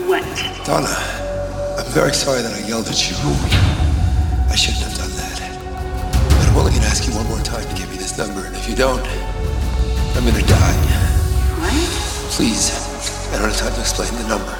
what? Donna, I'm very sorry that I yelled at you. I shouldn't have done that. But I'm only going to ask you one more time to give me this number, and if you don't, I'm going to die. What? Please, I don't have time to explain the number.